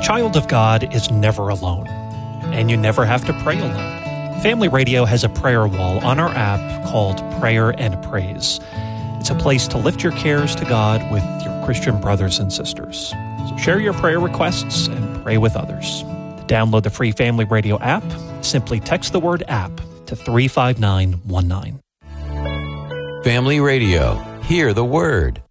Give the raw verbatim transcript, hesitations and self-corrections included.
child of God is never alone, and you never have to pray alone. Family Radio has a prayer wall on our app called Prayer and Praise. It's a place to lift your cares to God with your Christian brothers and sisters. So share your prayer requests and pray with others. To download the free Family Radio app, simply text the word app to three five nine one nine. Family Radio. Hear the word.